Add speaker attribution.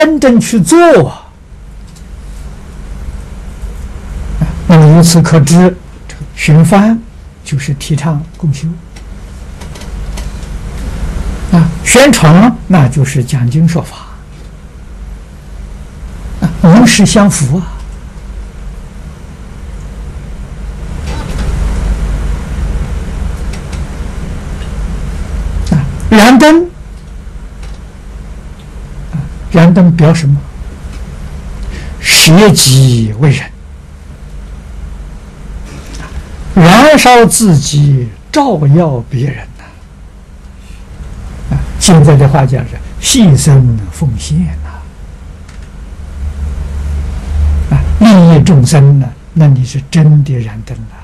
Speaker 1: 真正去做，那么由此可知，这个寻幡就是提倡共修宣传那就是讲经说法名实相符燃灯，燃灯表什么？舍己为人，燃烧自己，照耀别人现在的话讲是牺牲奉献利益众生呢，那你是真的燃灯了。